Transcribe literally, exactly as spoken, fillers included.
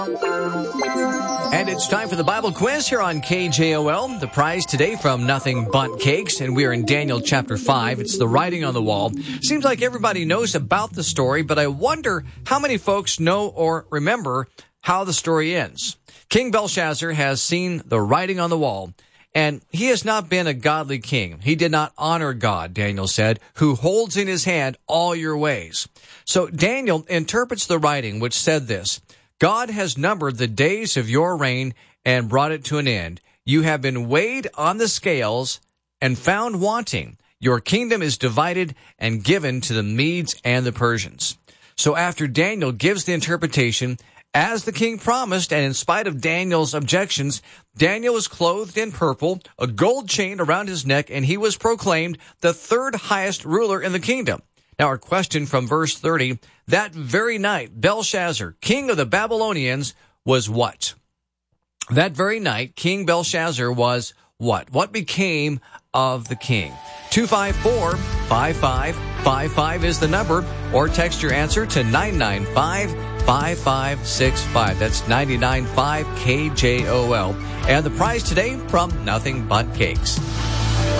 And it's time for the Bible quiz here on K J O L. The prize today from Nothing But Cakes, and we are in Daniel chapter five. It's the writing on the wall. Seems like everybody knows about the story, but I wonder how many folks know or remember how the story ends. King Belshazzar has seen the writing on the wall, and he has not been a godly king. He did not honor God, Daniel said, who holds in his hand all your ways. So Daniel interprets the writing, which said this: God has numbered the days of your reign and brought it to an end. You have been weighed on the scales and found wanting. Your kingdom is divided and given to the Medes and the Persians. So after Daniel gives the interpretation, as the king promised, and in spite of Daniel's objections, Daniel was clothed in purple, a gold chain around his neck, and he was proclaimed the third highest ruler in the kingdom. Now our question from verse thirty, that very night, Belshazzar, king of the Babylonians, was what? That very night, King Belshazzar was what? What became of the king? two five four, five five five five is the number, or text your answer to nine nine five, five five six five. That's nine nine five K J O L. And the prize today from Nothing But Cakes.